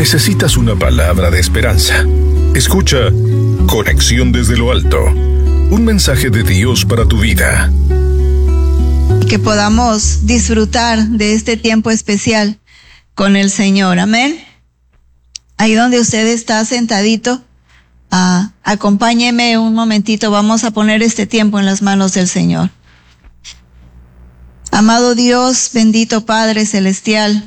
necesitas una palabra de esperanza, escucha Conexión desde lo Alto, un mensaje de Dios para tu vida. Que podamos disfrutar de este tiempo especial con el Señor, amén. Ahí donde usted está sentadito, acompáñeme un momentito, vamos a poner este tiempo en las manos del Señor. Amado Dios, bendito Padre Celestial,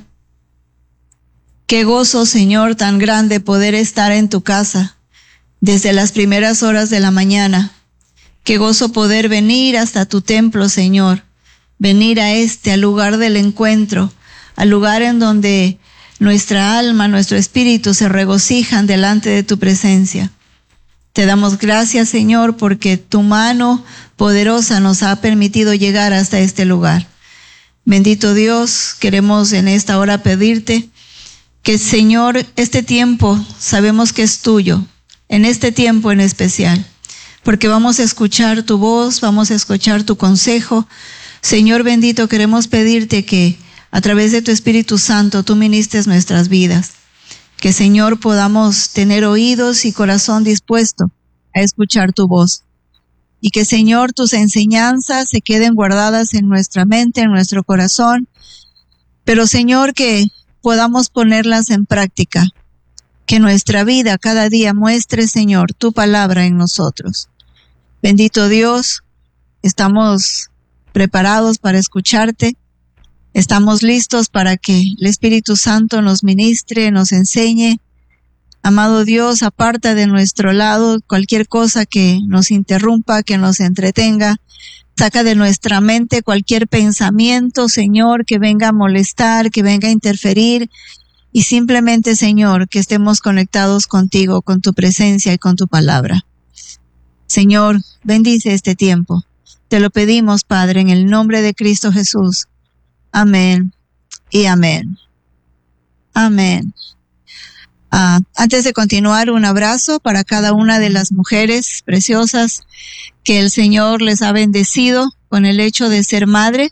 qué gozo, Señor, tan grande poder estar en tu casa desde las primeras horas de la mañana. Qué gozo poder venir hasta tu templo, Señor, venir al lugar del encuentro, al lugar en donde nuestra alma, nuestro espíritu se regocijan delante de tu presencia. Te damos gracias, Señor, porque tu mano poderosa nos ha permitido llegar hasta este lugar. Bendito Dios, queremos en esta hora pedirte que, Señor, este tiempo sabemos que es tuyo, en este tiempo en especial, porque vamos a escuchar tu voz, vamos a escuchar tu consejo. Señor bendito, queremos pedirte que a través de tu Espíritu Santo tú ministres nuestras vidas, que, Señor, podamos tener oídos y corazón dispuesto a escuchar tu voz. Y que, Señor, tus enseñanzas se queden guardadas en nuestra mente, en nuestro corazón. Pero, Señor, que podamos ponerlas en práctica. Que nuestra vida cada día muestre, Señor, tu palabra en nosotros. Bendito Dios, estamos preparados para escucharte. Estamos listos para que el Espíritu Santo nos ministre, nos enseñe. Amado Dios, aparta de nuestro lado cualquier cosa que nos interrumpa, que nos entretenga. Saca de nuestra mente cualquier pensamiento, Señor, que venga a molestar, que venga a interferir. Y simplemente, Señor, que estemos conectados contigo, con tu presencia y con tu palabra. Señor, bendice este tiempo. Te lo pedimos, Padre, en el nombre de Cristo Jesús. Amén y amén. Amén. Antes de continuar, un abrazo para cada una de las mujeres preciosas que el Señor les ha bendecido con el hecho de ser madre.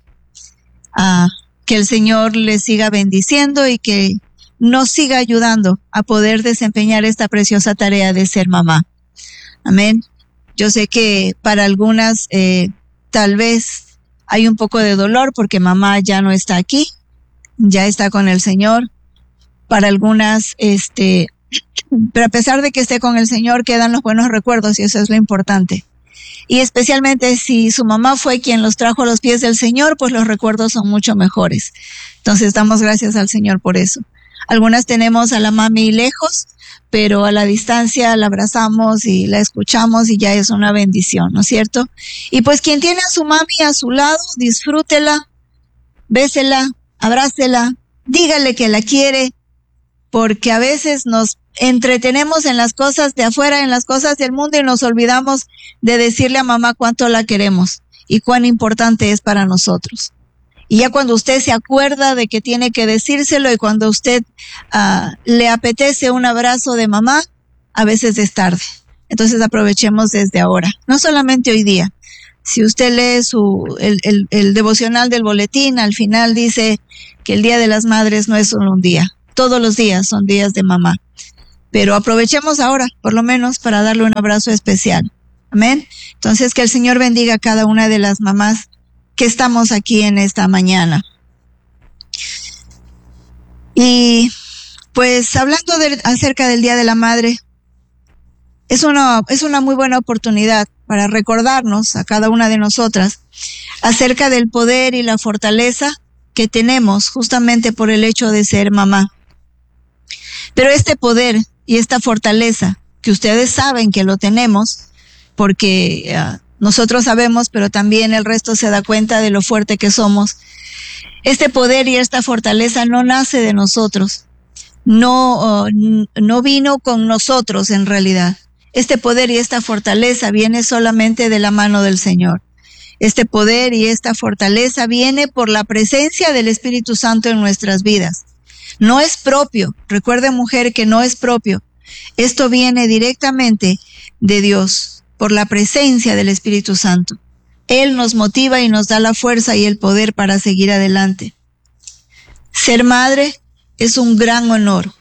Que el Señor les siga bendiciendo y que nos siga ayudando a poder desempeñar esta preciosa tarea de ser mamá. Amén. Yo sé que para algunas tal vez hay un poco de dolor porque mamá ya no está aquí, ya está con el Señor. Para algunas, pero a pesar de que esté con el Señor, quedan los buenos recuerdos y eso es lo importante. Y especialmente si su mamá fue quien los trajo a los pies del Señor, pues los recuerdos son mucho mejores. Entonces damos gracias al Señor por eso. Algunas tenemos a la mami lejos, pero a la distancia la abrazamos y la escuchamos y ya es una bendición, ¿no es cierto? Y pues quien tiene a su mami a su lado, disfrútela, bésela, abrácela, dígale que la quiere, porque a veces nos entretenemos en las cosas de afuera, en las cosas del mundo y nos olvidamos de decirle a mamá cuánto la queremos y cuán importante es para nosotros. Y ya cuando usted se acuerda de que tiene que decírselo y cuando usted le apetece un abrazo de mamá, a veces es tarde. Entonces aprovechemos desde ahora, no solamente hoy día. Si usted lee el devocional del boletín, al final dice que el Día de las Madres no es solo un día. Todos los días son días de mamá. Pero aprovechemos ahora, por lo menos, para darle un abrazo especial. Amén. Entonces, que el Señor bendiga a cada una de las mamás que estamos aquí en esta mañana. Y pues hablando acerca del Día de la Madre, es una muy buena oportunidad para recordarnos a cada una de nosotras acerca del poder y la fortaleza que tenemos justamente por el hecho de ser mamá. Pero este poder y esta fortaleza, que ustedes saben que lo tenemos, porque nosotros sabemos, pero también el resto se da cuenta de lo fuerte que somos. Este poder y esta fortaleza no nace de nosotros, no vino con nosotros en realidad. Este poder y esta fortaleza viene solamente de la mano del Señor. Este poder y esta fortaleza viene por la presencia del Espíritu Santo en nuestras vidas. No es propio. Recuerde, mujer, que no es propio. Esto viene directamente de Dios, por la presencia del Espíritu Santo. Él nos motiva y nos da la fuerza y el poder para seguir adelante. Ser madre es un gran honor.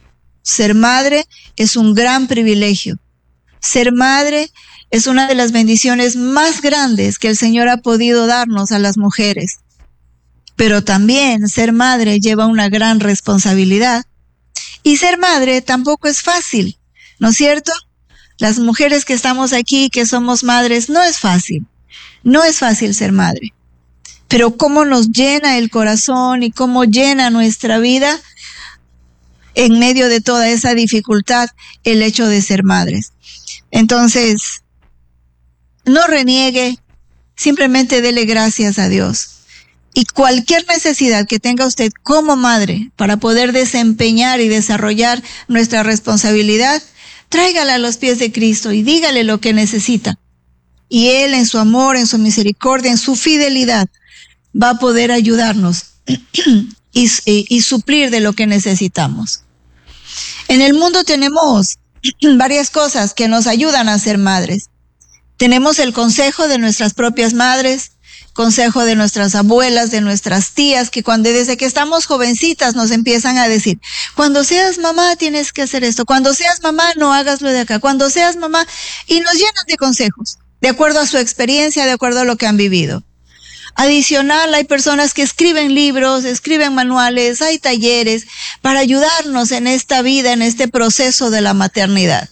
Ser madre es un gran privilegio. Ser madre es una de las bendiciones más grandes que el Señor ha podido darnos a las mujeres. Pero también ser madre lleva una gran responsabilidad. Y ser madre tampoco es fácil, ¿no es cierto? Las mujeres que estamos aquí, que somos madres, no es fácil. No es fácil ser madre. Pero cómo nos llena el corazón y cómo llena nuestra vida en medio de toda esa dificultad el hecho de ser madres. Entonces, no reniegue, simplemente dele gracias a Dios. Y cualquier necesidad que tenga usted como madre para poder desempeñar y desarrollar nuestra responsabilidad, tráigala a los pies de Cristo y dígale lo que necesita. Y Él, en su amor, en su misericordia, en su fidelidad, va a poder ayudarnos y suplir de lo que necesitamos. En el mundo tenemos varias cosas que nos ayudan a ser madres. Tenemos el consejo de nuestras propias madres, consejo de nuestras abuelas, de nuestras tías, que desde que estamos jovencitas nos empiezan a decir, cuando seas mamá tienes que hacer esto, cuando seas mamá no hagas lo de acá, cuando seas mamá, y nos llenan de consejos, de acuerdo a su experiencia, de acuerdo a lo que han vivido. Adicional, hay personas que escriben libros, escriben manuales, hay talleres para ayudarnos en esta vida, en este proceso de la maternidad.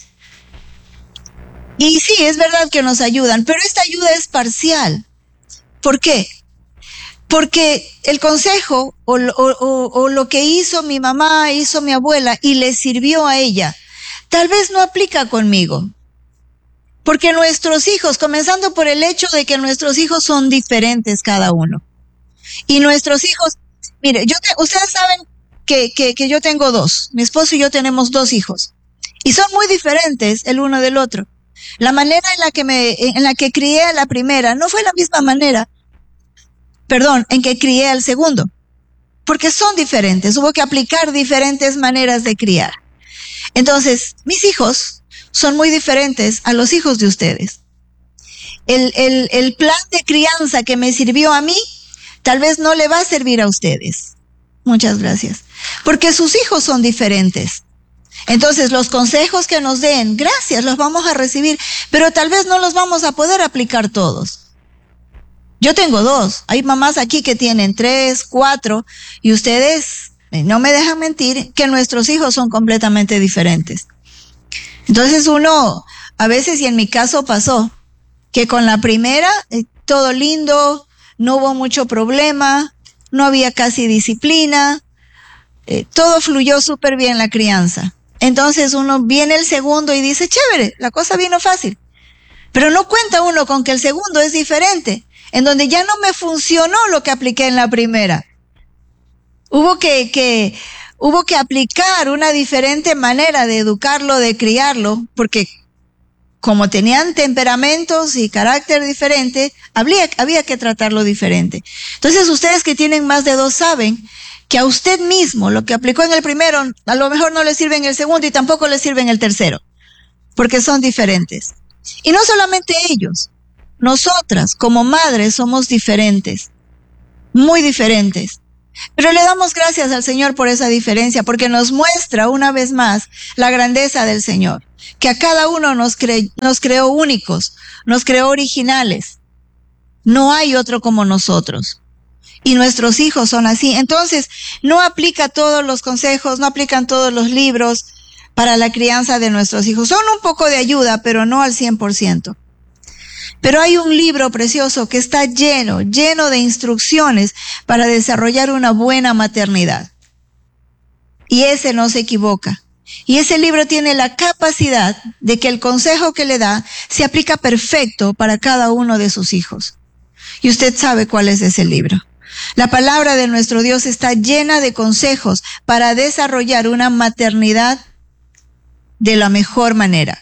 Y sí, es verdad que nos ayudan, pero esta ayuda es parcial. ¿Por qué? Porque el consejo o lo que hizo mi mamá, hizo mi abuela y le sirvió a ella, tal vez no aplica conmigo. Porque nuestros hijos, comenzando por el hecho de que nuestros hijos son diferentes cada uno. Y nuestros hijos, mire, ustedes saben que yo tengo dos. Mi esposo y yo tenemos dos hijos. Y son muy diferentes el uno del otro. La manera en la que crié a la primera no fue la misma manera, en que crié al segundo. Porque son diferentes. Hubo que aplicar diferentes maneras de criar. Entonces, mis hijos son muy diferentes a los hijos de ustedes. El plan de crianza que me sirvió a mí, tal vez no le va a servir a ustedes. Muchas gracias. Porque sus hijos son diferentes. Entonces, los consejos que nos den, gracias, los vamos a recibir, pero tal vez no los vamos a poder aplicar todos. Yo tengo dos. Hay mamás aquí que tienen 3, 4, y ustedes no me dejan mentir que nuestros hijos son completamente diferentes. Entonces uno, a veces, y en mi caso pasó, que con la primera, todo lindo, no hubo mucho problema, no había casi disciplina, todo fluyó súper bien la crianza. Entonces uno viene el segundo y dice, chévere, la cosa vino fácil. Pero no cuenta uno con que el segundo es diferente, en donde ya no me funcionó lo que apliqué en la primera. Hubo que aplicar una diferente manera de educarlo, de criarlo, porque como tenían temperamentos y carácter diferente, había que tratarlo diferente. Entonces, ustedes que tienen más de 2 saben que a usted mismo lo que aplicó en el primero, a lo mejor no le sirve en el segundo y tampoco le sirve en el tercero, porque son diferentes. Y no solamente ellos, nosotras como madres somos diferentes, muy diferentes. Pero le damos gracias al Señor por esa diferencia, porque nos muestra una vez más la grandeza del Señor, que a cada uno nos creó únicos, nos creó originales. No hay otro como nosotros. Y nuestros hijos son así. Entonces, no aplica todos los consejos, no aplican todos los libros para la crianza de nuestros hijos. Son un poco de ayuda, pero no al 100%. Pero hay un libro precioso que está lleno de instrucciones para desarrollar una buena maternidad. Y ese no se equivoca. Y ese libro tiene la capacidad de que el consejo que le da se aplica perfecto para cada uno de sus hijos. Y usted sabe cuál es ese libro. La palabra de nuestro Dios está llena de consejos para desarrollar una maternidad de la mejor manera.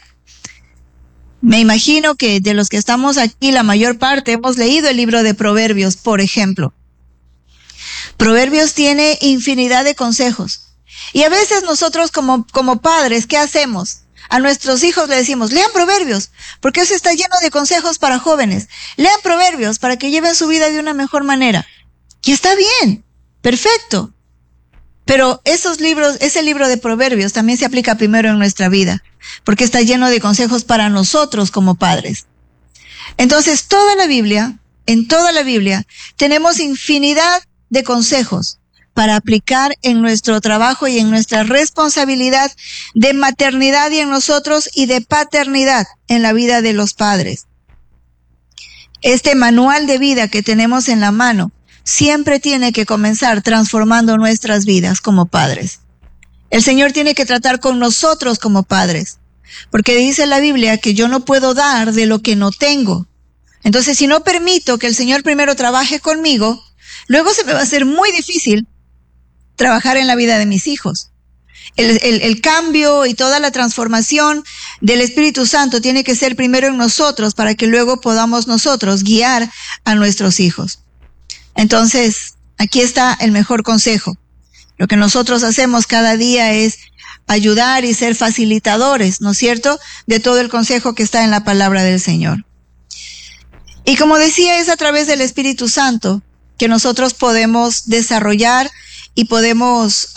Me imagino que de los que estamos aquí, la mayor parte hemos leído el libro de Proverbios, por ejemplo. Proverbios tiene infinidad de consejos. Y a veces nosotros como padres, ¿qué hacemos? A nuestros hijos le decimos, lean Proverbios, porque eso está lleno de consejos para jóvenes. Lean Proverbios para que lleven su vida de una mejor manera. Y está bien, perfecto. Pero ese libro de Proverbios también se aplica primero en nuestra vida, porque está lleno de consejos para nosotros como padres. Entonces, en toda la Biblia, tenemos infinidad de consejos para aplicar en nuestro trabajo y en nuestra responsabilidad de maternidad y en nosotros y de paternidad en la vida de los padres. Este manual de vida que tenemos en la mano siempre tiene que comenzar transformando nuestras vidas como padres. El Señor tiene que tratar con nosotros como padres, porque dice la Biblia que yo no puedo dar de lo que no tengo. Entonces, si no permito que el Señor primero trabaje conmigo, luego se me va a hacer muy difícil trabajar en la vida de mis hijos. El cambio y toda la transformación del Espíritu Santo tiene que ser primero en nosotros para que luego podamos nosotros guiar a nuestros hijos. Entonces, aquí está el mejor consejo. Lo que nosotros hacemos cada día es ayudar y ser facilitadores, ¿no es cierto?, de todo el consejo que está en la palabra del Señor. Y como decía, es a través del Espíritu Santo que nosotros podemos desarrollar y podemos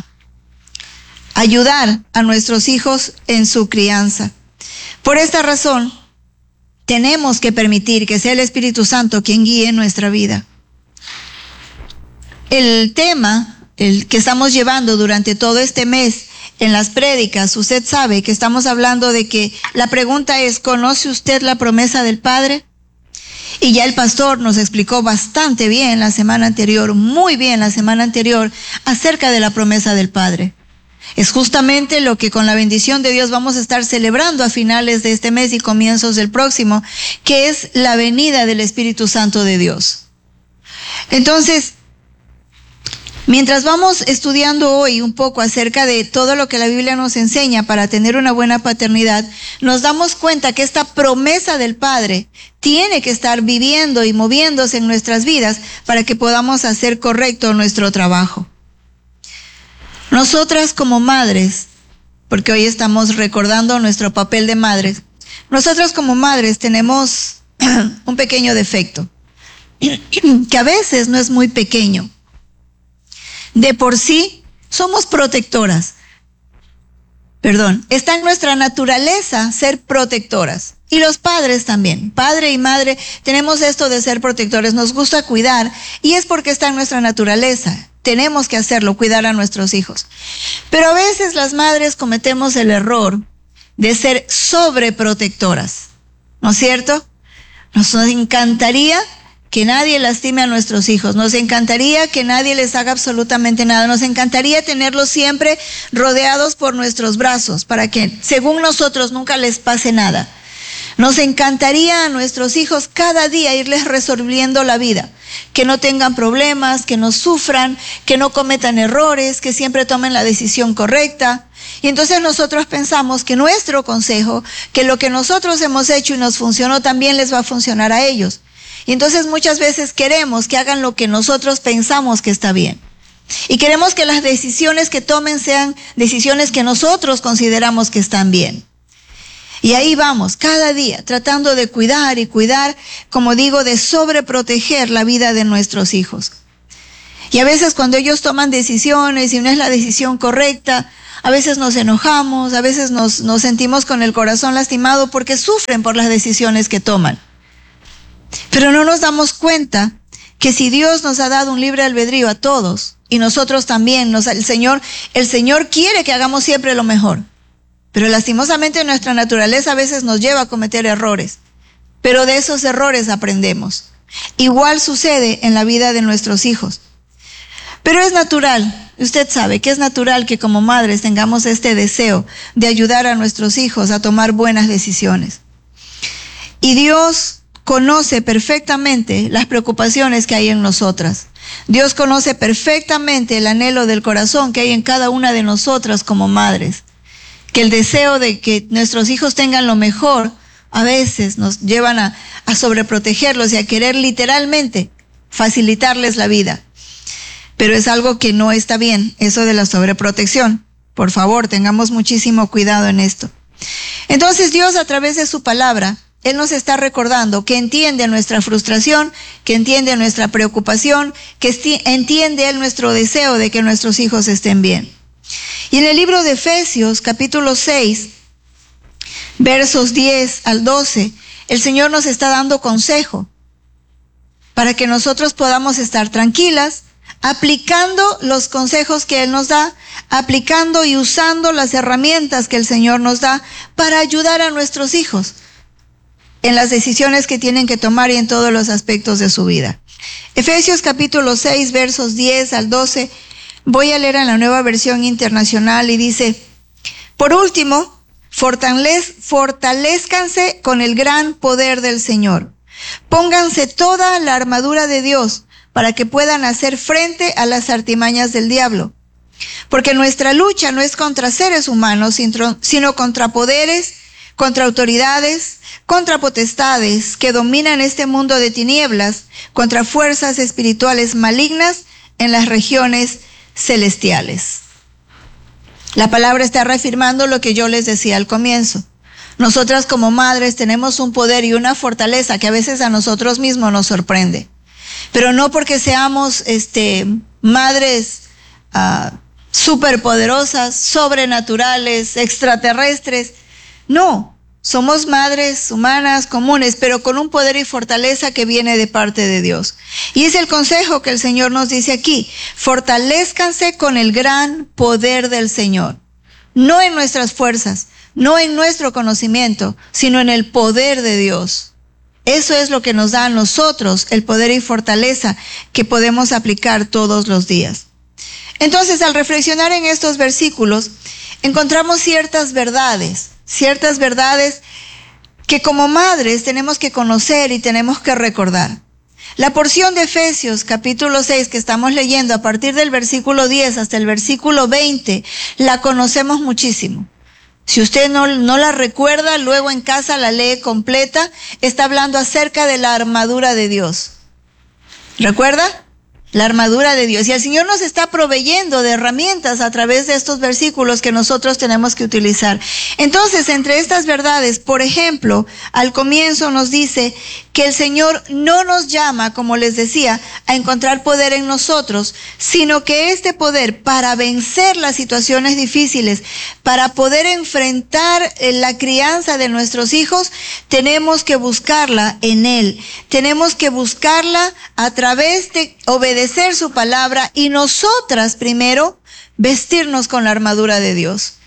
ayudar a nuestros hijos en su crianza. Por esta razón, tenemos que permitir que sea el Espíritu Santo quien guíe nuestra vida. El tema, el que estamos llevando durante todo este mes en las prédicas, usted sabe que estamos hablando de que la pregunta es, ¿conoce usted la promesa del Padre? Y ya el pastor nos explicó bastante bien la semana anterior, muy bien la semana anterior, acerca de la promesa del Padre. Es justamente lo que con la bendición de Dios vamos a estar celebrando a finales de este mes y comienzos del próximo, que es la venida del Espíritu Santo de Dios. Entonces, mientras vamos estudiando hoy un poco acerca de todo lo que la Biblia nos enseña para tener una buena paternidad, nos damos cuenta que esta promesa del Padre tiene que estar viviendo y moviéndose en nuestras vidas para que podamos hacer correcto nuestro trabajo. Nosotras como madres, porque hoy estamos recordando nuestro papel de madres, nosotras como madres tenemos un pequeño defecto, que a veces no es muy pequeño. De por sí, somos protectoras. Está en nuestra naturaleza ser protectoras. Y los padres también, padre y madre, tenemos esto de ser protectores, nos gusta cuidar y es porque está en nuestra naturaleza. Tenemos que hacerlo, cuidar a nuestros hijos. Pero a veces las madres cometemos el error de ser sobreprotectoras, ¿no es cierto? Nos encantaría que nadie lastime a nuestros hijos, nos encantaría que nadie les haga absolutamente nada, nos encantaría tenerlos siempre rodeados por nuestros brazos para que, según nosotros, nunca les pase nada. Nos encantaría a nuestros hijos cada día irles resolviendo la vida, que no tengan problemas, que no sufran, que no cometan errores, que siempre tomen la decisión correcta. Y entonces nosotros pensamos que nuestro consejo, que lo que nosotros hemos hecho y nos funcionó, también les va a funcionar a ellos. Y entonces muchas veces queremos que hagan lo que nosotros pensamos que está bien. Y queremos que las decisiones que tomen sean decisiones que nosotros consideramos que están bien. Y ahí vamos, cada día, tratando de cuidar y cuidar, como digo, de sobreproteger la vida de nuestros hijos. Y a veces cuando ellos toman decisiones y no es la decisión correcta, a veces nos enojamos, a veces nos sentimos con el corazón lastimado porque sufren por las decisiones que toman. Pero no nos damos cuenta que si Dios nos ha dado un libre albedrío a todos, y nosotros también, el Señor quiere que hagamos siempre lo mejor. Pero lastimosamente nuestra naturaleza a veces nos lleva a cometer errores. Pero de esos errores aprendemos. Igual sucede en la vida de nuestros hijos. Pero es natural, usted sabe que es natural que como madres tengamos este deseo de ayudar a nuestros hijos a tomar buenas decisiones. Y Dios conoce perfectamente las preocupaciones que hay en nosotras. Dios conoce perfectamente el anhelo del corazón que hay en cada una de nosotras como madres. Que el deseo de que nuestros hijos tengan lo mejor a veces nos llevan a sobreprotegerlos y a querer literalmente facilitarles la vida. Pero es algo que no está bien, eso de la sobreprotección. Por favor, tengamos muchísimo cuidado en esto. Entonces Dios, a través de su palabra, Él nos está recordando que entiende nuestra frustración, que entiende nuestra preocupación, que entiende Él nuestro deseo de que nuestros hijos estén bien. Y en el libro de Efesios, capítulo 6, versos 10 al 12, el Señor nos está dando consejo para que nosotros podamos estar tranquilas, aplicando los consejos que Él nos da, aplicando y usando las herramientas que el Señor nos da para ayudar a nuestros hijos en las decisiones que tienen que tomar y en todos los aspectos de su vida. Efesios capítulo 6, versos 10 al 12, voy a leer en la Nueva Versión Internacional y dice: por último, fortalezcanse con el gran poder del Señor. Pónganse toda la armadura de Dios para que puedan hacer frente a las artimañas del diablo. Porque nuestra lucha no es contra seres humanos, sino contra poderes, contra autoridades, contra potestades que dominan este mundo de tinieblas, contra fuerzas espirituales malignas en las regiones celestiales. La palabra está reafirmando lo que yo les decía al comienzo. Nosotras como madres tenemos un poder y una fortaleza que a veces a nosotros mismos nos sorprende. Pero no porque seamos madres superpoderosas, sobrenaturales, extraterrestres. No, somos madres humanas comunes, pero con un poder y fortaleza que viene de parte de Dios. Y es el consejo que el Señor nos dice aquí: fortalezcanse con el gran poder del Señor. No en nuestras fuerzas, no en nuestro conocimiento, sino en el poder de Dios. Eso es lo que nos da a nosotros el poder y fortaleza que podemos aplicar todos los días. Entonces, al reflexionar en estos versículos, encontramos ciertas verdades que como madres tenemos que conocer y tenemos que recordar. La porción de Efesios capítulo 6 que estamos leyendo a partir del versículo 10 hasta el versículo 20, la conocemos muchísimo. Si usted no la recuerda, luego en casa la lee completa. Está hablando acerca de la armadura de Dios. ¿Recuerda? La armadura de Dios. Y el Señor nos está proveyendo de herramientas a través de estos versículos que nosotros tenemos que utilizar. Entonces, entre estas verdades, por ejemplo, al comienzo nos dice que el Señor no nos llama, como les decía, a encontrar poder en nosotros, sino que este poder, para vencer las situaciones difíciles, para poder enfrentar la crianza de nuestros hijos, tenemos que buscarla en Él. Tenemos que buscarla a través de obedecer su palabra y nosotras primero vestirnos con la armadura de Dios.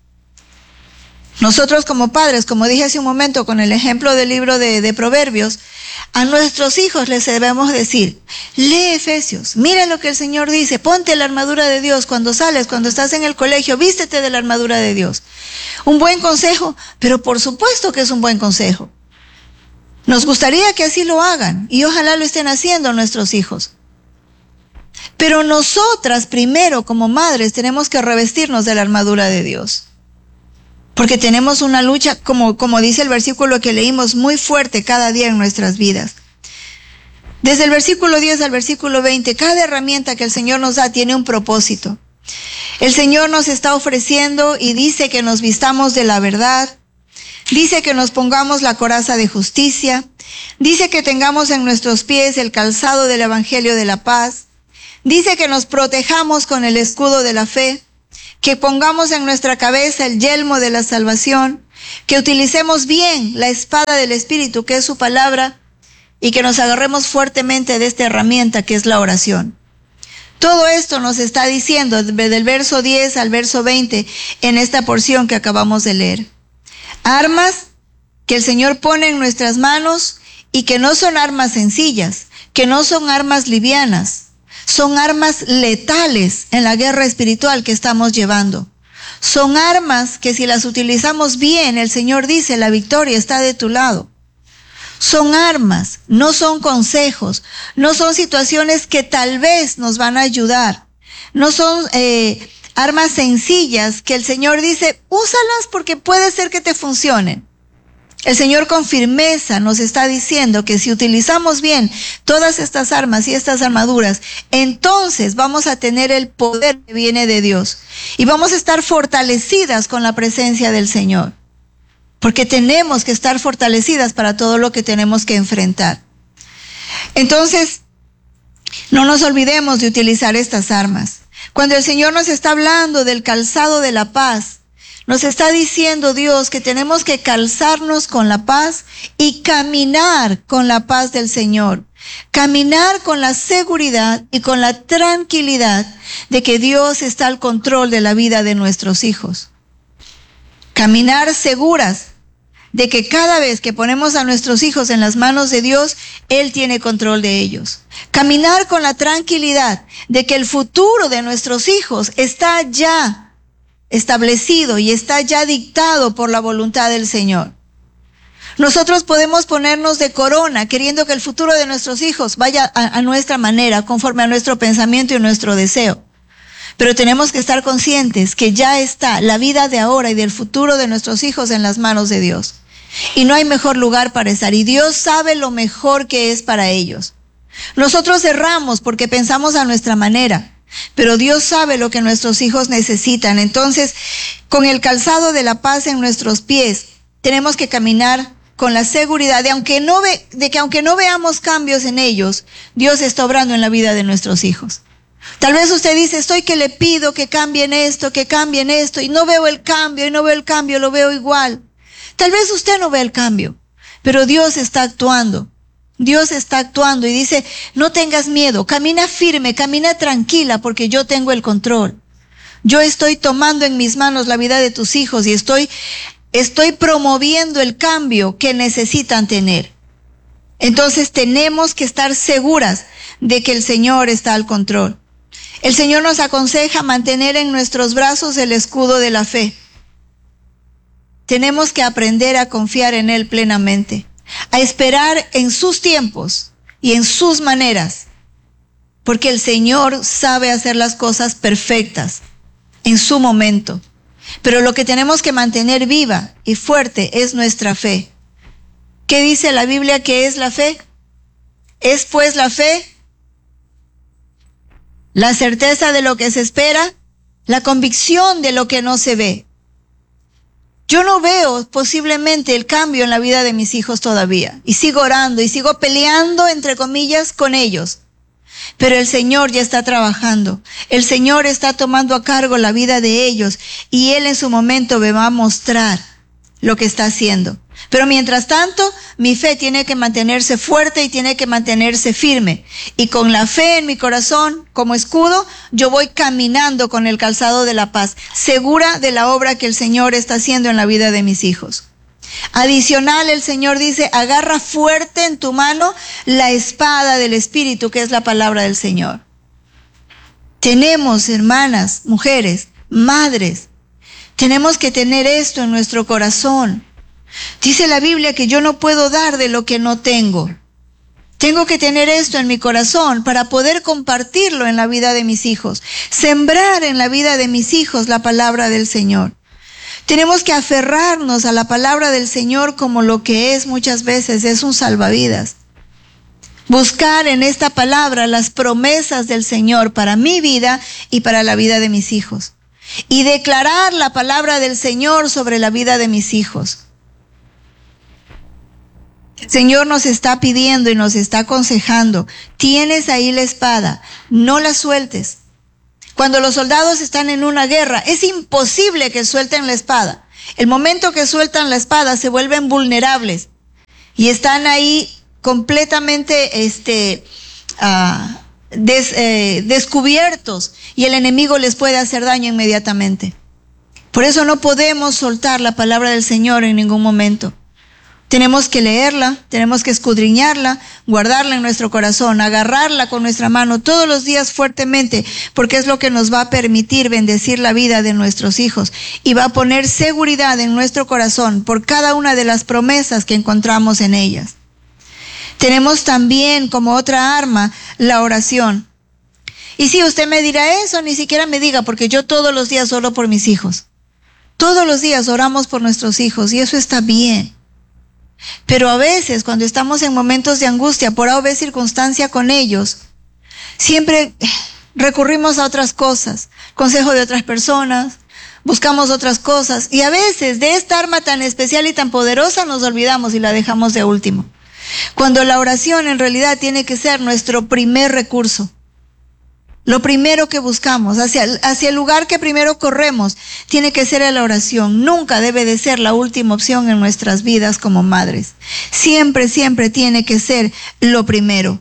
Nosotros como padres, como dije hace un momento con el ejemplo del libro de Proverbios, a nuestros hijos les debemos decir: lee Efesios, mira lo que el Señor dice, ponte la armadura de Dios cuando sales, cuando estás en el colegio, vístete de la armadura de Dios. Un buen consejo, pero por supuesto que es un buen consejo. Nos gustaría que así lo hagan y ojalá lo estén haciendo nuestros hijos. Pero nosotras primero como madres tenemos que revestirnos de la armadura de Dios. Porque tenemos una lucha, como dice el versículo que leímos, muy fuerte cada día en nuestras vidas. Desde el versículo 10 al versículo 20, cada herramienta que el Señor nos da tiene un propósito. El Señor nos está ofreciendo y dice que nos vistamos de la verdad. Dice que nos pongamos la coraza de justicia. Dice que tengamos en nuestros pies el calzado del evangelio de la paz. Dice que nos protejamos con el escudo de la fe. Que pongamos en nuestra cabeza el yelmo de la salvación, que utilicemos bien la espada del Espíritu, que es su palabra, y que nos agarremos fuertemente de esta herramienta que es la oración. Todo esto nos está diciendo del verso 10 al verso 20 en esta porción que acabamos de leer. Armas que el Señor pone en nuestras manos y que no son armas sencillas, que no son armas livianas. Son armas letales en la guerra espiritual que estamos llevando. Son armas que si las utilizamos bien, el Señor dice, la victoria está de tu lado. Son armas, no son consejos, no son situaciones que tal vez nos van a ayudar. No son armas sencillas que el Señor dice, úsalas porque puede ser que te funcionen. El Señor con firmeza nos está diciendo que si utilizamos bien todas estas armas y estas armaduras, entonces vamos a tener el poder que viene de Dios y vamos a estar fortalecidas con la presencia del Señor. porque tenemos que estar fortalecidas para todo lo que tenemos que enfrentar. Entonces, no nos olvidemos de utilizar estas armas. Cuando el Señor nos está hablando del calzado de la paz, nos está diciendo Dios que tenemos que calzarnos con la paz y caminar con la paz del Señor. Caminar con la seguridad y con la tranquilidad de que Dios está al control de la vida de nuestros hijos. Caminar seguras de que cada vez que ponemos a nuestros hijos en las manos de Dios, Él tiene control de ellos. Caminar con la tranquilidad de que el futuro de nuestros hijos está ya establecido y está ya dictado por la voluntad del Señor. Nosotros podemos ponernos de corona queriendo que el futuro de nuestros hijos vaya a nuestra manera, conforme a nuestro pensamiento y nuestro deseo. Pero tenemos que estar conscientes que ya está la vida de ahora y del futuro de nuestros hijos en las manos de Dios. Y no hay mejor lugar para estar. Y Dios sabe lo mejor que es para ellos. Nosotros erramos porque pensamos a nuestra manera. Pero Dios sabe lo que nuestros hijos necesitan. Entonces, con el calzado de la paz en nuestros pies, tenemos que caminar con la seguridad de que aunque no veamos cambios en ellos, Dios está obrando en la vida de nuestros hijos. Tal vez usted dice, estoy que le pido que cambien esto, y no veo el cambio, lo veo igual. Tal vez usted no ve el cambio, pero Dios está actuando. Dios está actuando y dice, no tengas miedo, camina firme, camina tranquila, porque yo tengo el control. Yo estoy tomando en mis manos la vida de tus hijos y estoy promoviendo el cambio que necesitan tener. Entonces tenemos que estar seguras de que el Señor está al control. El Señor nos aconseja mantener en nuestros brazos el escudo de la fe. Tenemos que aprender a confiar en Él plenamente, a esperar en sus tiempos y en sus maneras, porque el Señor sabe hacer las cosas perfectas en su momento. Pero lo que tenemos que mantener viva y fuerte es nuestra fe. ¿Qué dice la Biblia que es la fe? Es pues la fe la certeza de lo que se espera, la convicción de lo que no se ve. Yo no veo posiblemente el cambio en la vida de mis hijos todavía, y sigo orando y sigo peleando, entre comillas, con ellos. Pero el Señor ya está trabajando, el Señor está tomando a cargo la vida de ellos, y Él en su momento me va a mostrar lo que está haciendo. Pero mientras tanto, mi fe tiene que mantenerse fuerte y tiene que mantenerse firme. Y con la fe en mi corazón como escudo, yo voy caminando con el calzado de la paz, segura de la obra que el Señor está haciendo en la vida de mis hijos. Adicional, el Señor dice, agarra fuerte en tu mano la espada del Espíritu, que es la palabra del Señor. Tenemos, hermanas, mujeres, madres, tenemos que tener esto en nuestro corazón. Dice la Biblia que yo no puedo dar de lo que no tengo. Tengo que tener esto en mi corazón para poder compartirlo en la vida de mis hijos, sembrar en la vida de mis hijos la palabra del Señor. Tenemos que aferrarnos a la palabra del Señor como lo que es muchas veces, es un salvavidas. Buscar en esta palabra las promesas del Señor para mi vida y para la vida de mis hijos. Y declarar la palabra del Señor sobre la vida de mis hijos. El Señor nos está pidiendo y nos está aconsejando, tienes ahí la espada, no la sueltes. Cuando los soldados están en una guerra, es imposible que suelten la espada. El momento que sueltan la espada se vuelven vulnerables y están ahí completamente descubiertos, y el enemigo les puede hacer daño inmediatamente. Por eso no podemos soltar la palabra del Señor en ningún momento. Tenemos que leerla, tenemos que escudriñarla, guardarla en nuestro corazón, agarrarla con nuestra mano todos los días fuertemente, porque es lo que nos va a permitir bendecir la vida de nuestros hijos y va a poner seguridad en nuestro corazón por cada una de las promesas que encontramos en ellas. Tenemos también como otra arma la oración. Y si usted me dirá eso, ni siquiera me diga, porque yo todos los días oro por mis hijos. Todos los días oramos por nuestros hijos y eso está bien. Pero a veces cuando estamos en momentos de angustia por A o B circunstancia con ellos, siempre recurrimos a otras cosas, consejo de otras personas, buscamos otras cosas y a veces de esta arma tan especial y tan poderosa nos olvidamos y la dejamos de último. Cuando la oración en realidad tiene que ser nuestro primer recurso. Lo primero que buscamos, hacia el lugar que primero corremos, tiene que ser la oración. Nunca debe de ser la última opción en nuestras vidas como madres. Siempre, siempre tiene que ser lo primero.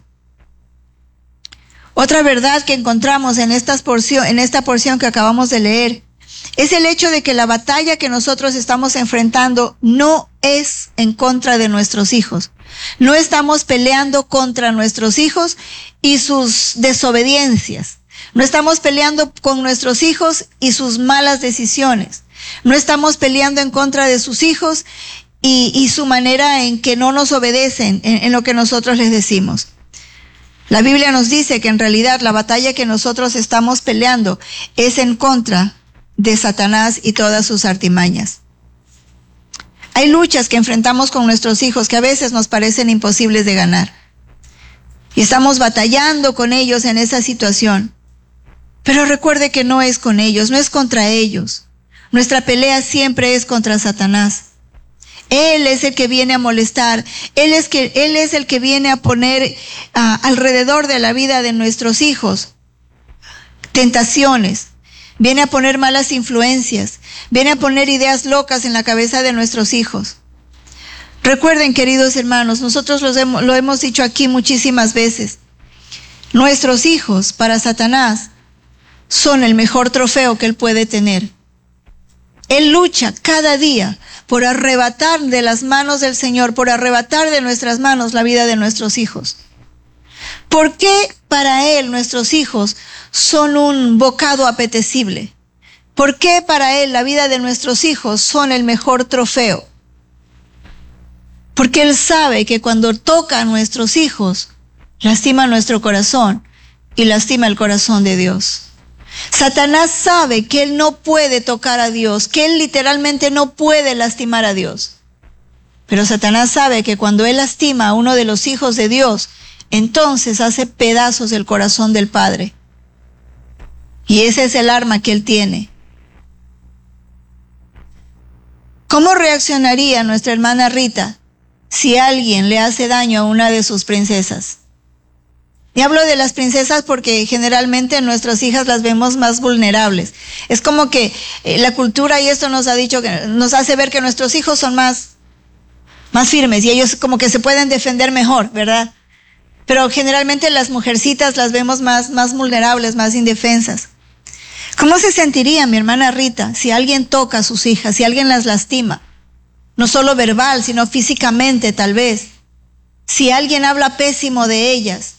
Otra verdad que encontramos en esta porción que acabamos de leer es el hecho de que la batalla que nosotros estamos enfrentando no es en contra de nuestros hijos. No estamos peleando contra nuestros hijos y sus desobediencias. No estamos peleando con nuestros hijos y sus malas decisiones. No estamos peleando en contra de sus hijos y su manera en que no nos obedecen en lo que nosotros les decimos. La Biblia nos dice que en realidad la batalla que nosotros estamos peleando es en contra de Satanás y todas sus artimañas. Hay luchas que enfrentamos con nuestros hijos que a veces nos parecen imposibles de ganar. Y estamos batallando con ellos en esa situación. Pero recuerde que no es con ellos, no es contra ellos. Nuestra pelea siempre es contra Satanás. Él es el que viene a molestar. Él es el que viene a poner alrededor de la vida de nuestros hijos tentaciones. Viene a poner malas influencias. Viene a poner ideas locas en la cabeza de nuestros hijos. Recuerden, queridos hermanos, nosotros lo hemos dicho aquí muchísimas veces. Nuestros hijos, para Satanás, son el mejor trofeo que él puede tener. Él lucha cada día por arrebatar de las manos del Señor, por arrebatar de nuestras manos la vida de nuestros hijos. ¿Por qué para él nuestros hijos son un bocado apetecible? ¿Por qué para él la vida de nuestros hijos son el mejor trofeo? Porque él sabe que cuando toca a nuestros hijos, lastima nuestro corazón y lastima el corazón de Dios. Satanás sabe que él no puede tocar a Dios, que él literalmente no puede lastimar a Dios. Pero Satanás sabe que cuando él lastima a uno de los hijos de Dios, entonces hace pedazos el corazón del Padre. Y ese es el arma que él tiene. ¿Cómo reaccionaría nuestra hermana Rita si alguien le hace daño a una de sus princesas? Y hablo de las princesas porque generalmente nuestras hijas las vemos más vulnerables. Es como que la cultura y esto nos ha dicho, que nos hace ver que nuestros hijos son más firmes y ellos como que se pueden defender mejor, ¿verdad? Pero generalmente las mujercitas las vemos más vulnerables, más indefensas. ¿Cómo se sentiría mi hermana Rita si alguien toca a sus hijas, si alguien las lastima? No solo verbal, sino físicamente tal vez. Si alguien habla pésimo de ellas.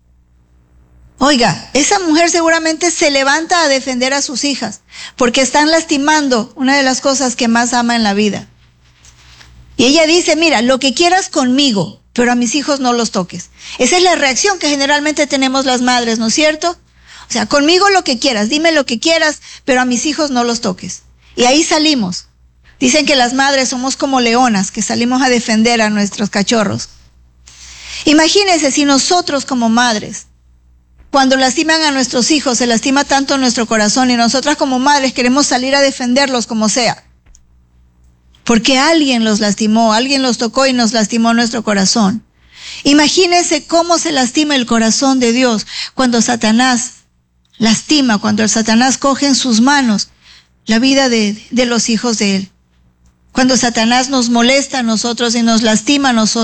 Oiga, esa mujer seguramente se levanta a defender a sus hijas porque están lastimando una de las cosas que más ama en la vida. Y ella dice, mira, lo que quieras conmigo, pero a mis hijos no los toques. Esa es la reacción que generalmente tenemos las madres, ¿no es cierto? O sea, conmigo lo que quieras, dime lo que quieras, pero a mis hijos no los toques. Y ahí salimos. Dicen que las madres somos como leonas, que salimos a defender a nuestros cachorros. Imagínense si nosotros como madres, cuando lastiman a nuestros hijos, se lastima tanto nuestro corazón y nosotras como madres queremos salir a defenderlos como sea. Porque alguien los lastimó, alguien los tocó y nos lastimó nuestro corazón. Imagínense cómo se lastima el corazón de Dios cuando Satanás lastima, cuando el Satanás coge en sus manos la vida de los hijos de él. Cuando Satanás nos molesta a nosotros y nos lastima a nosotros.